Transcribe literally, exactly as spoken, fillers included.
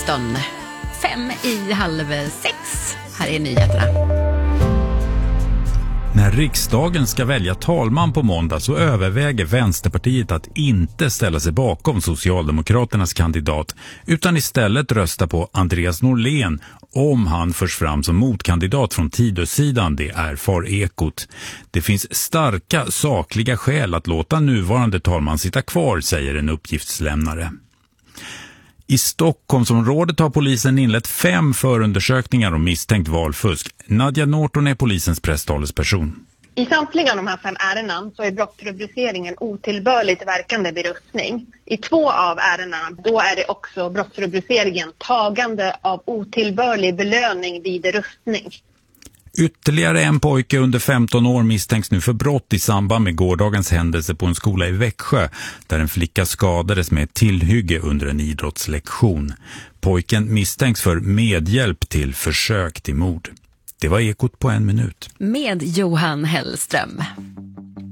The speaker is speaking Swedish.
Houston. Fem i halv sex. Här är nyheterna. När riksdagen ska välja talman på måndag så överväger Vänsterpartiet att inte ställa sig bakom Socialdemokraternas kandidat utan istället rösta på Andreas Norlén om han förs fram som motkandidat från Tidösidan, det är Far Ekot. Det finns starka sakliga skäl att låta nuvarande talman sitta kvar, säger en uppgiftslämnare. I Stockholmsområdet har polisen inlett fem förundersökningar om misstänkt valfusk. Nadja Norton är polisens presstalesperson. I samtliga av de här fem ärenden så är brottsrubriceringen otillbörligt verkande berustning. I två av ärendena då är det också brottsrubriceringen tagande av otillbörlig belöning vid rustning. Ytterligare en pojke under femton år misstänks nu för brott i samband med gårdagens händelse på en skola i Växjö där en flicka skadades med ett tillhygge under en idrottslektion. Pojken misstänks för medhjälp till försök till mord. Det var Ekot på en minut. Med Johan Hellström.